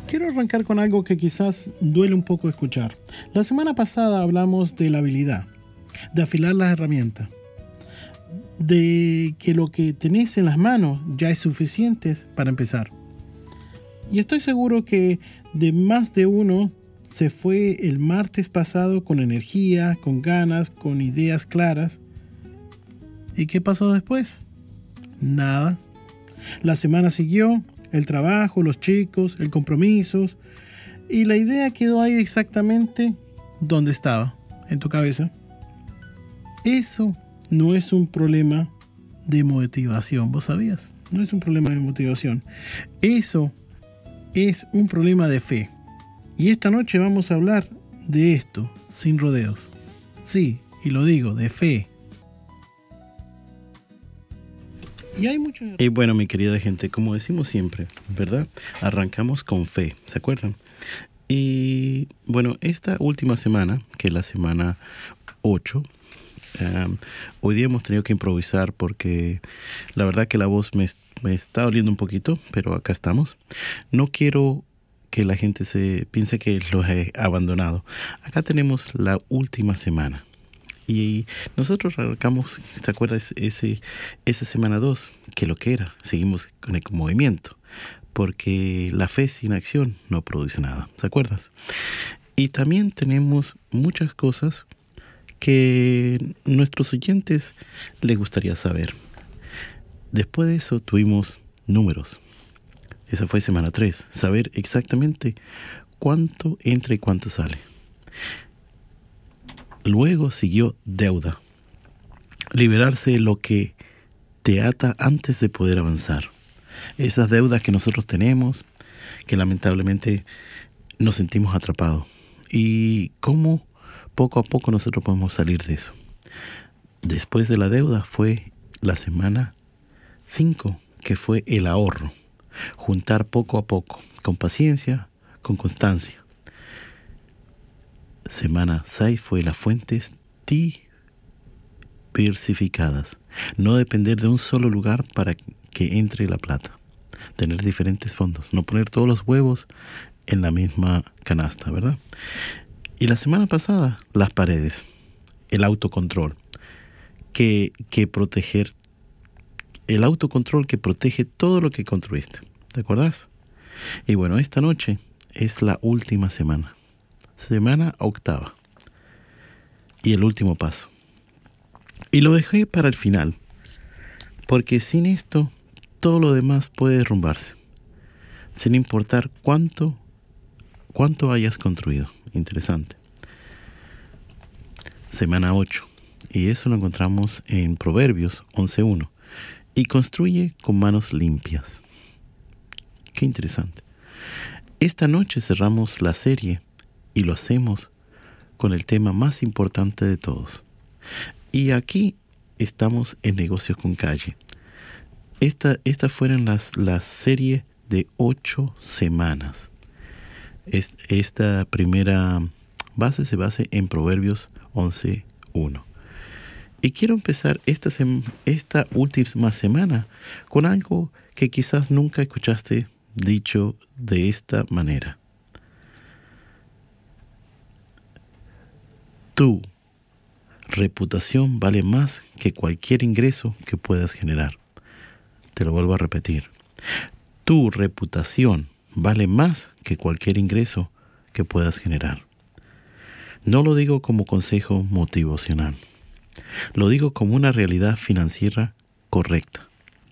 Quiero arrancar con algo que quizás duele un poco escuchar. La semana pasada hablamos de la habilidad, de afilar las herramientas, de que lo que tenés en las manos ya es suficiente para empezar. Y estoy seguro que de más de uno se fue el martes pasado con energía, con ganas, con ideas claras. ¿Y qué pasó después? Nada. La semana siguió, el trabajo, los chicos, el compromiso, y la idea quedó ahí exactamente donde estaba, en tu cabeza. Eso no es un problema de motivación, ¿vos sabías? No es un problema de motivación. Eso es un problema de fe. Y esta noche vamos a hablar de esto, sin rodeos. Sí, y lo digo, de fe. Y hay muchos... Y bueno, mi querida gente, como decimos siempre, ¿verdad? Arrancamos con fe, ¿se acuerdan? Y bueno, esta última semana, que es la semana 8, hoy día hemos tenido que improvisar porque la verdad que la voz me está doliendo un poquito, pero acá estamos. No quiero que la gente se piense que los he abandonado. Acá tenemos la última semana. Y nosotros arrancamos, ¿te acuerdas? Esa semana 2, que lo que era, seguimos con el movimiento, porque la fe sin acción no produce nada, ¿te acuerdas? Y también tenemos muchas cosas que nuestros oyentes les gustaría saber. Después de eso tuvimos números. Esa fue semana 3, saber exactamente cuánto entra y cuánto sale. Luego siguió deuda. Liberarse de lo que te ata antes de poder avanzar. Esas deudas que nosotros tenemos, que lamentablemente nos sentimos atrapados. Y cómo poco a poco nosotros podemos salir de eso. Después de la deuda fue la semana 5, que fue el ahorro. Juntar poco a poco, con paciencia, con constancia. Semana 6 fue las fuentes diversificadas. No depender de un solo lugar para que entre la plata. Tener diferentes fondos. No poner todos los huevos en la misma canasta, ¿verdad? Y la semana pasada, las paredes. El autocontrol. Que proteger. El autocontrol que protege todo lo que construiste. ¿Te acuerdas? Y bueno, esta noche es la última semana. Semana 8 y el último paso. Y lo dejé para el final, porque sin esto todo lo demás puede derrumbarse, sin importar cuánto hayas construido. Interesante. Semana 8, y eso lo encontramos en Proverbios 11:1. Y construye con manos limpias. Qué interesante. Esta noche cerramos la serie y lo hacemos con el tema más importante de todos. Y aquí estamos en Negocios con Calle. Estas fueron las serie de 8 semanas. Esta primera base se basa en Proverbios 11:1. Y quiero empezar esta última semana con algo que quizás nunca escuchaste dicho de esta manera. Tu reputación vale más que cualquier ingreso que puedas generar. Te lo vuelvo a repetir. Tu reputación vale más que cualquier ingreso que puedas generar. No lo digo como consejo motivacional. Lo digo como una realidad financiera correcta.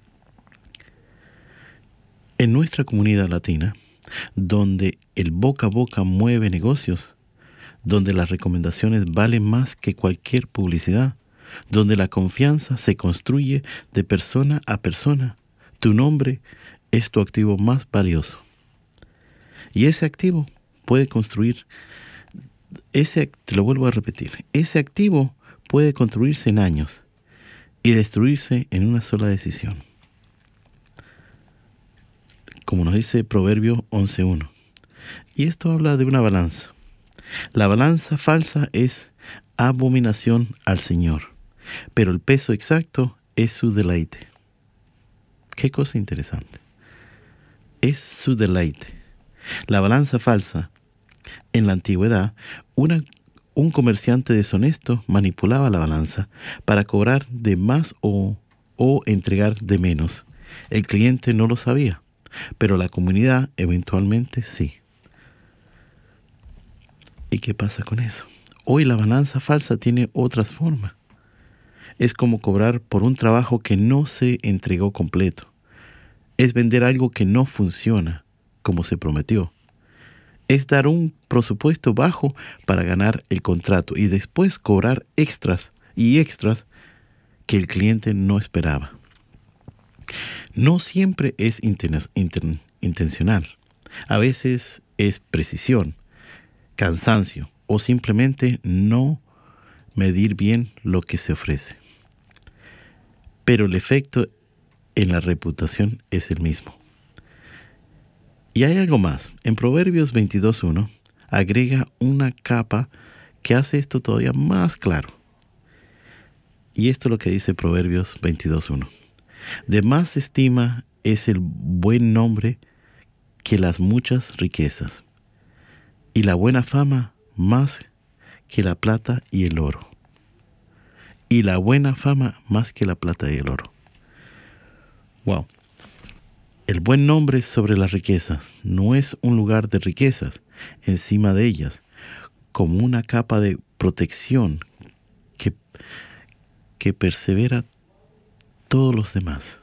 En nuestra comunidad latina, donde el boca a boca mueve negocios, donde las recomendaciones valen más que cualquier publicidad, donde la confianza se construye de persona a persona, tu nombre es tu activo más valioso. Y ese activo puede construir, te lo vuelvo a repetir, ese activo puede construirse en años y destruirse en una sola decisión. Como nos dice Proverbio 11:1. Y esto habla de una balanza. La balanza falsa es abominación al Señor, pero el peso exacto es su deleite. Qué cosa interesante. Es su deleite. La balanza falsa. En la antigüedad, un comerciante deshonesto manipulaba la balanza para cobrar de más o entregar de menos. El cliente no lo sabía, pero la comunidad eventualmente sí. ¿Y qué pasa con eso? Hoy la balanza falsa tiene otras formas. Es como cobrar por un trabajo que no se entregó completo. Es vender algo que no funciona como se prometió. Es dar un presupuesto bajo para ganar el contrato y después cobrar extras que el cliente no esperaba. No siempre es intencional. A veces es precisión, cansancio o simplemente no medir bien lo que se ofrece. Pero el efecto en la reputación es el mismo. Y hay algo más. En Proverbios 22.1 agrega una capa que hace esto todavía más claro. Y esto es lo que dice Proverbios 22.1. De más estima es el buen nombre que las muchas riquezas, y la buena fama más que la plata y el oro. Y la buena fama más que la plata y el oro. Wow. El buen nombre sobre las riquezas no es un lugar de riquezas encima de ellas, como una capa de protección que persevera todos los demás.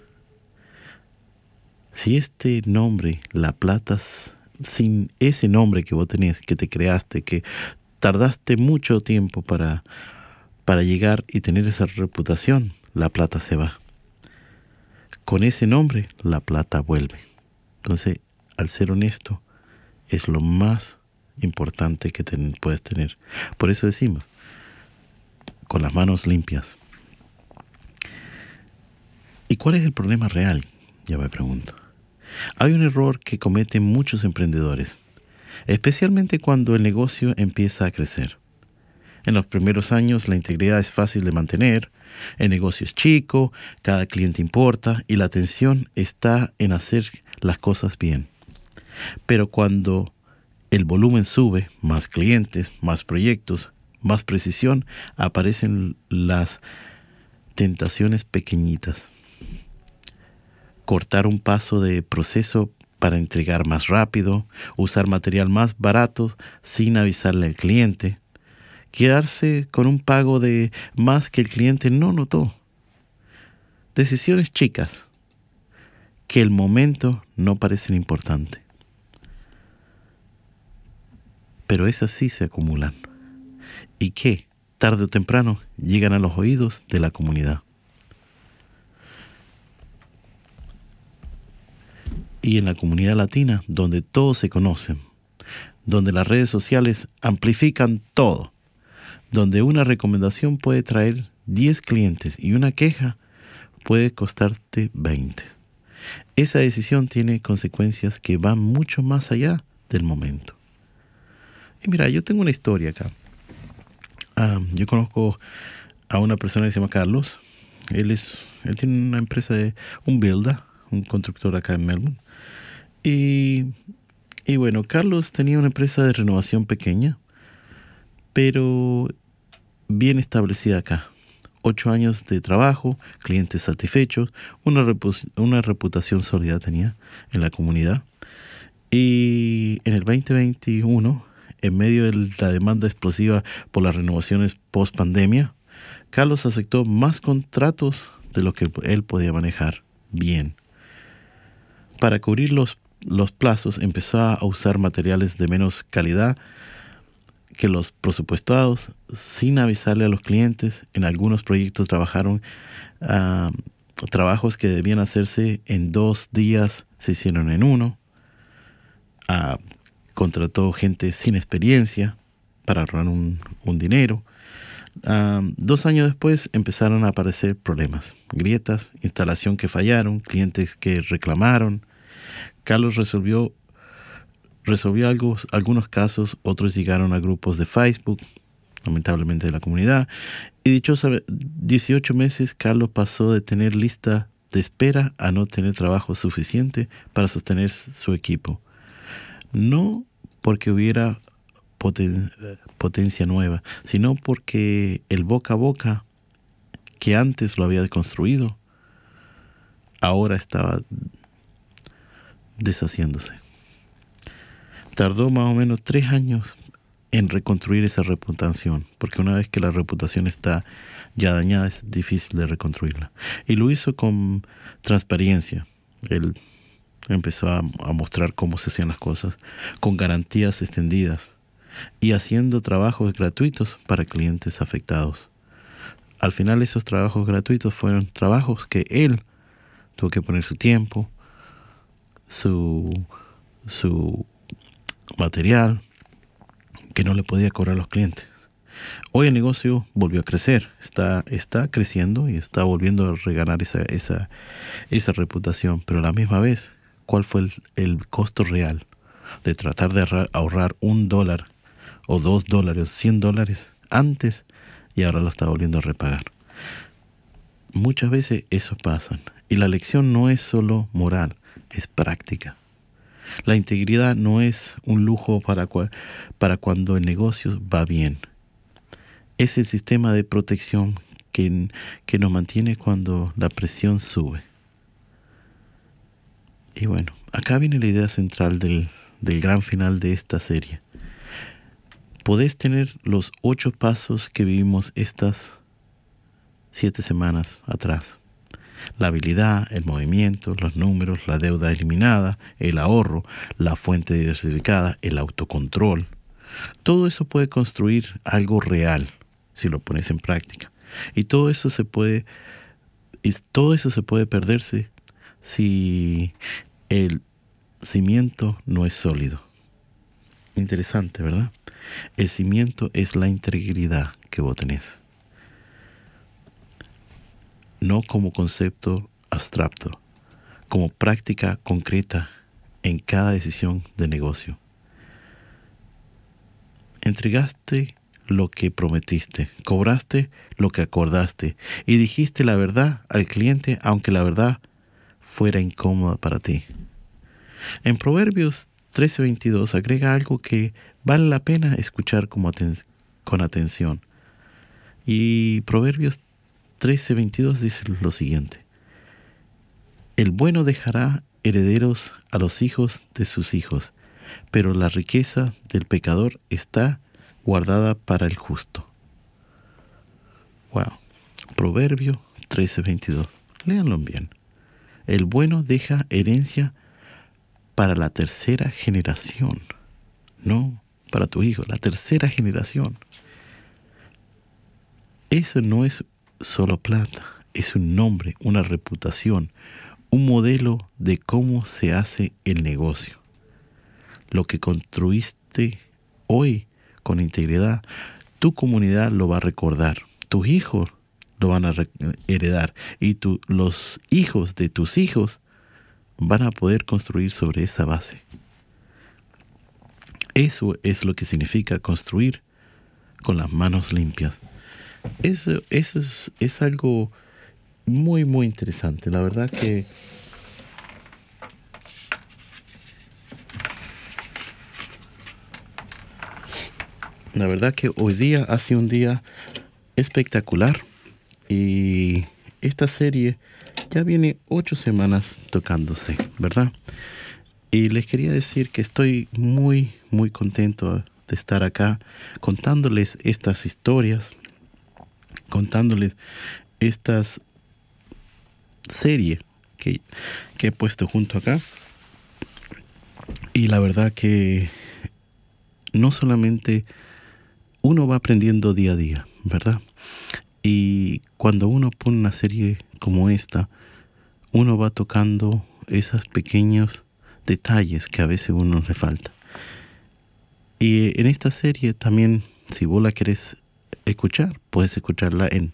Si este nombre, la plata, sin ese nombre que vos tenés, que te creaste, que tardaste mucho tiempo para llegar y tener esa reputación, la plata se va. Con ese nombre, la plata vuelve. Entonces, al ser honesto, es lo más importante que puedes tener. Por eso decimos, con las manos limpias. ¿Y cuál es el problema real? Ya me pregunto. Hay un error que cometen muchos emprendedores, especialmente cuando el negocio empieza a crecer. En los primeros años la integridad es fácil de mantener, el negocio es chico, cada cliente importa y la atención está en hacer las cosas bien. Pero cuando el volumen sube, más clientes, más proyectos, más precisión, aparecen las tentaciones pequeñitas. Cortar un paso de proceso para entregar más rápido, usar material más barato sin avisarle al cliente, quedarse con un pago de más que el cliente no notó. Decisiones chicas que el momento no parecen importantes, pero esas sí se acumulan y que tarde o temprano llegan a los oídos de la comunidad. Y en la comunidad latina, donde todos se conocen, donde las redes sociales amplifican todo, donde una recomendación puede traer 10 clientes y una queja puede costarte 20. Esa decisión tiene consecuencias que van mucho más allá del momento. Y mira, yo tengo una historia acá. Yo conozco a una persona que se llama Carlos. Él tiene una empresa un builder, un constructor acá en Melbourne. Y bueno, Carlos tenía una empresa de renovación pequeña, pero bien establecida acá. 8 años de trabajo, clientes satisfechos, una reputación sólida tenía en la comunidad. Y en el 2021, en medio de la demanda explosiva por las renovaciones post pandemia, Carlos aceptó más contratos de lo que él podía manejar bien. Para cubrir los plazos, empezó a usar materiales de menos calidad que los presupuestados, sin avisarle a los clientes. En algunos proyectos trabajaron trabajos que debían hacerse en 2 días, se hicieron en 1. Contrató gente sin experiencia para ahorrar un dinero. 2 años después empezaron a aparecer problemas, grietas, instalación que fallaron, clientes que reclamaron. Carlos resolvió algunos casos, otros llegaron a grupos de Facebook, lamentablemente de la comunidad, y dichos 18 meses Carlos pasó de tener lista de espera a no tener trabajo suficiente para sostener su equipo. no porque hubiera potencia nueva, sino porque el boca a boca que antes lo había construido, ahora estaba deshaciéndose. Tardó más o menos 3 años en reconstruir esa reputación, porque una vez que la reputación está ya dañada es difícil de reconstruirla. Y lo hizo con transparencia. Él empezó a mostrar cómo se hacían las cosas, con garantías extendidas y haciendo trabajos gratuitos para clientes afectados. Al final esos trabajos gratuitos fueron trabajos que él tuvo que poner su tiempo, su material, que no le podía cobrar a los clientes. Hoy el negocio volvió a crecer, está creciendo y está volviendo a reganar esa reputación, pero a la misma vez, ¿cuál fue el costo real de tratar de ahorrar $1 o $2 o $100 antes y ahora lo está volviendo a repagar? Muchas veces eso pasa y la lección no es solo moral, es práctica. La integridad no es un lujo para cuando el negocio va bien. Es el sistema de protección que nos mantiene cuando la presión sube. Y bueno, acá viene la idea central del gran final de esta serie. Podés tener los 8 pasos que vivimos estas 7 semanas atrás. La habilidad, el movimiento, los números, la deuda eliminada, el ahorro, la fuente diversificada, el autocontrol. Todo eso puede construir algo real si lo pones en práctica. Y todo eso se puede perderse si el cimiento no es sólido. Interesante, ¿verdad? El cimiento es la integridad que vos tenés. No como concepto abstracto, como práctica concreta en cada decisión de negocio. Entregaste lo que prometiste, cobraste lo que acordaste y dijiste la verdad al cliente aunque la verdad fuera incómoda para ti. En Proverbios 13:22 agrega algo que vale la pena escuchar con atención. Y Proverbios 13:22 dice lo siguiente: el bueno dejará herederos a los hijos de sus hijos, pero la riqueza del pecador está guardada para el justo. Wow. Proverbio 13:22. Léanlo bien. El bueno deja herencia para la tercera generación. No para tu hijo, la tercera generación. Eso no es solo plata, es un nombre, una reputación, un modelo de cómo se hace el negocio. Lo que construiste hoy con integridad, tu comunidad lo va a recordar, tus hijos lo van a heredar y los hijos de tus hijos van a poder construir sobre esa base. Eso es lo que significa construir con las manos limpias. Eso es algo muy, muy interesante. La verdad que hoy día ha sido un día espectacular y esta serie ya viene 8 semanas tocándose, ¿verdad? Y les quería decir que estoy muy, muy contento de estar acá contándoles estas historias, contándoles estas series que he puesto junto acá. Y la verdad que no solamente uno va aprendiendo día a día, ¿verdad? Y cuando uno pone una serie como esta, uno va tocando esos pequeños detalles que a veces uno le falta. Y en esta serie también, si vos la querés escuchar, puedes escucharla en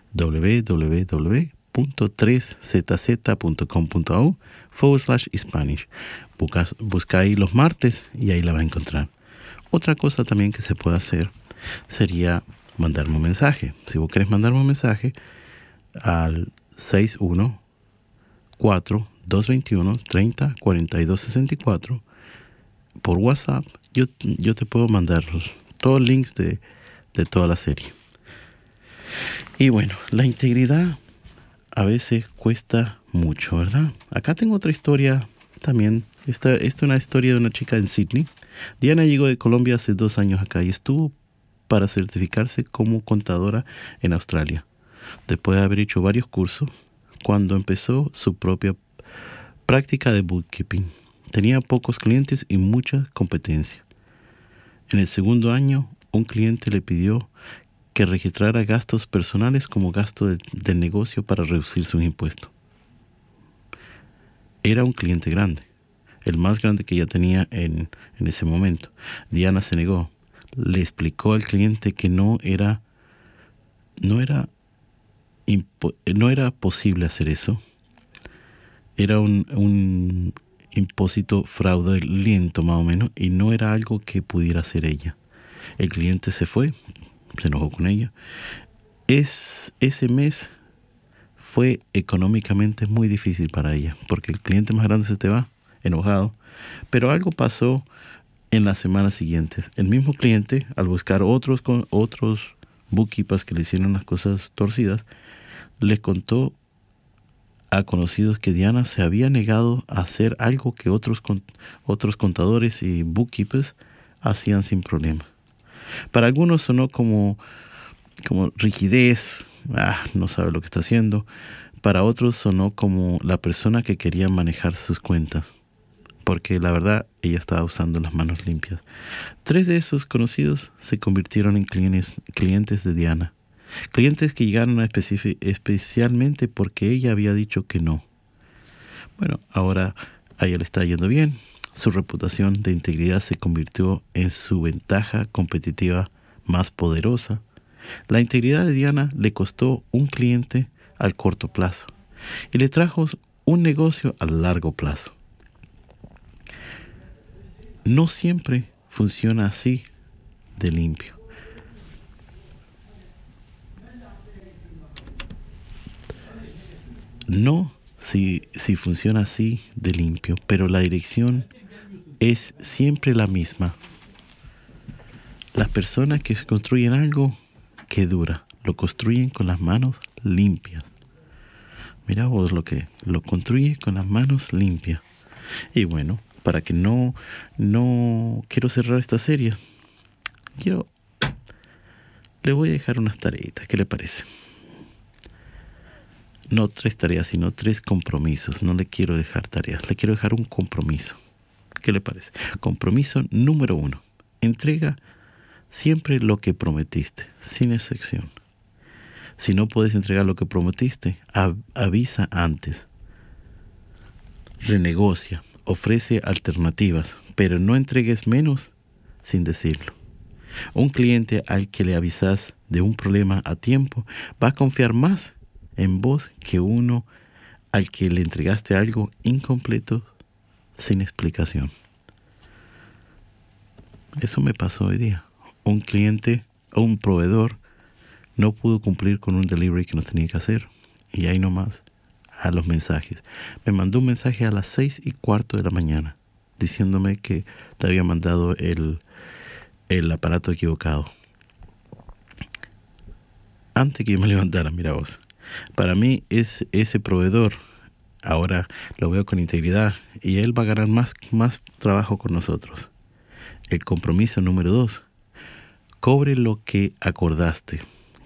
www.3zz.com.au/Spanish. Busca ahí los martes y ahí la va a encontrar. Otra cosa también que se puede hacer sería mandarme un mensaje. Si vos querés mandarme un mensaje al 614-221-30-42-64, por WhatsApp, yo te puedo mandar todos los links de toda la serie. Y bueno, la integridad a veces cuesta mucho, ¿verdad? Acá tengo otra historia también. Esta es una historia de una chica en Sydney. Diana llegó de Colombia hace 2 años acá y estuvo para certificarse como contadora en Australia. Después de haber hecho varios cursos, cuando empezó su propia práctica de bookkeeping, tenía pocos clientes y mucha competencia. En el segundo año, un cliente le pidió que registrara gastos personales como gasto del negocio para reducir sus impuestos. Era un cliente grande, el más grande que ella tenía en ese momento. Diana se negó. Le explicó al cliente que no era posible hacer eso. Era un impuesto fraudulento más o menos, y no era algo que pudiera hacer ella. El cliente se fue, se enojó con ella. Ese mes fue económicamente muy difícil para ella, porque el cliente más grande se te va, enojado. Pero algo pasó en las semanas siguientes. El mismo cliente, al buscar otros bookkeepers que le hicieron las cosas torcidas, les contó a conocidos que Diana se había negado a hacer algo que otros contadores y bookkeepers hacían sin problema. Para algunos sonó como rigidez, no sabe lo que está haciendo. Para otros sonó como la persona que quería manejar sus cuentas, porque la verdad ella estaba usando las manos limpias. 3 de esos conocidos se convirtieron en clientes de Diana. Clientes que llegaron especialmente porque ella había dicho que no. Bueno, ahora a ella le está yendo bien. Su reputación de integridad se convirtió en su ventaja competitiva más poderosa. La integridad de Diana le costó un cliente al corto plazo y le trajo un negocio a largo plazo. No siempre funciona así de limpio. No si funciona así de limpio, pero la dirección es siempre la misma. Las personas que construyen algo que dura, lo construyen con las manos limpias. Mira vos lo construye con las manos limpias. Y bueno, para que no quiero cerrar esta serie, le voy a dejar unas tareitas. ¿Qué le parece? No 3 tareas, sino 3 compromisos. No le quiero dejar tareas, le quiero dejar un compromiso. ¿Qué le parece? Compromiso número 1. Entrega siempre lo que prometiste, sin excepción. Si no puedes entregar lo que prometiste, avisa antes. Renegocia, ofrece alternativas, pero no entregues menos sin decirlo. Un cliente al que le avisas de un problema a tiempo va a confiar más en vos que uno al que le entregaste algo incompleto sin explicación. Eso me pasó hoy día. Un cliente o un proveedor no pudo cumplir con un delivery que nos tenía que hacer, y ahí nomás a los mensajes. Me mandó un mensaje a las 6:15 de la mañana diciéndome que le había mandado el aparato equivocado. Antes que yo me levantara, mira vos. Para mí es ese proveedor. Ahora lo veo con integridad y él va a ganar más trabajo con nosotros. El compromiso número 2. Cobre lo que acordaste.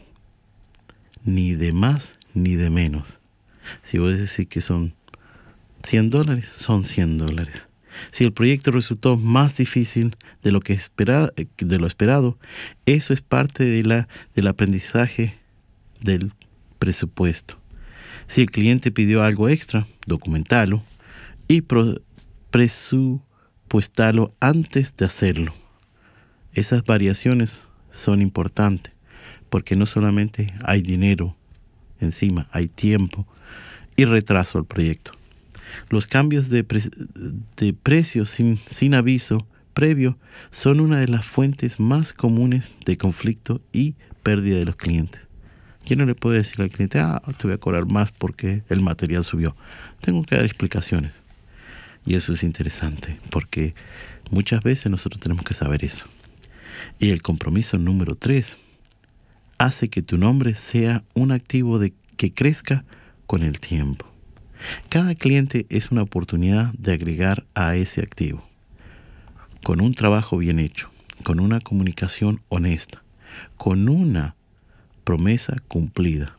Ni de más ni de menos. Si vos decís que son $100, son $100. Si el proyecto resultó más difícil de lo esperado, eso es parte del aprendizaje del presupuesto. Si el cliente pidió algo extra, documentalo y presupuestalo antes de hacerlo. Esas variaciones son importantes porque no solamente hay dinero encima, hay tiempo y retraso al proyecto. Los cambios de precios sin aviso previo son una de las fuentes más comunes de conflicto y pérdida de los clientes. ¿Quién no le puede decir al cliente, te voy a cobrar más porque el material subió? Tengo que dar explicaciones. Y eso es interesante, porque muchas veces nosotros tenemos que saber eso. Y el compromiso número 3 hace que tu nombre sea un activo que crezca con el tiempo. Cada cliente es una oportunidad de agregar a ese activo, con un trabajo bien hecho, con una comunicación honesta, con una promesa cumplida.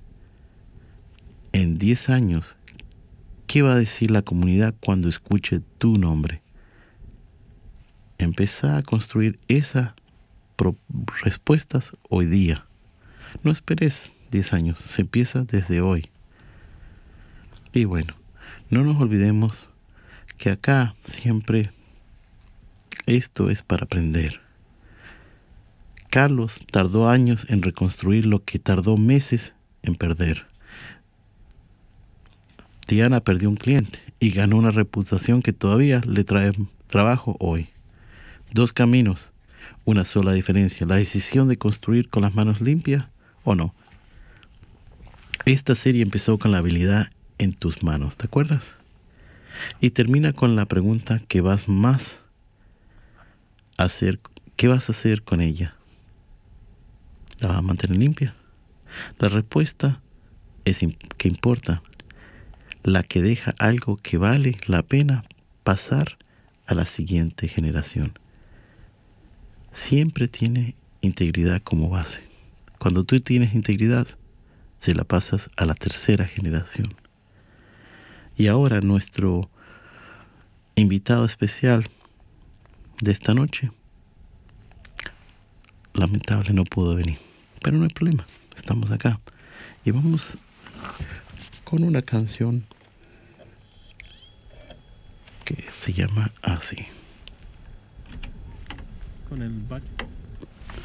En 10 años, ¿qué va a decir la comunidad cuando escuche tu nombre? Empezá a construir esas respuestas hoy día. No esperes 10 años, se empieza desde hoy. Y bueno, no nos olvidemos que acá siempre esto es para aprender. Carlos tardó años en reconstruir lo que tardó meses en perder. Diana perdió un cliente y ganó una reputación que todavía le trae trabajo hoy. 2 caminos, una sola diferencia: la decisión de construir con las manos limpias o no. Esta serie empezó con la habilidad en tus manos, ¿te acuerdas? Y termina con la pregunta ¿qué vas a hacer con ella? ¿La vas a mantener limpia? La respuesta es que importa, la que deja algo que vale la pena pasar a la siguiente generación. Siempre tiene integridad como base. Cuando tú tienes integridad, se la pasas a la 3ª generación. Y ahora nuestro invitado especial de esta noche, lamentable no pudo venir, pero no hay problema, estamos acá. Y vamos con una canción que se llama así. Con el back.